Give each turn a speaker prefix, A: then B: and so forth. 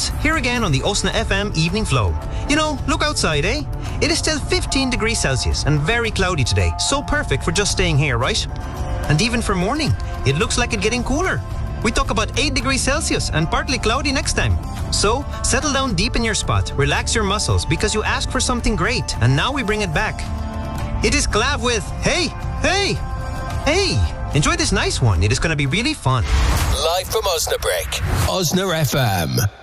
A: friends, here again on the Osna FM Evening Flow. You know, look outside, eh? It is still 15 degrees Celsius and very cloudy today, so perfect for just staying here, right? And even for morning, it looks like it's getting cooler. We talk about 8 degrees Celsius and partly cloudy next time. So, settle down deep in your spot, relax your muscles because you asked for something great, and now we bring it back. It is Clav with Hey! Hey! Hey! Enjoy this nice one, it is going to be really fun.
B: Live from Osnabrück, Osna FM.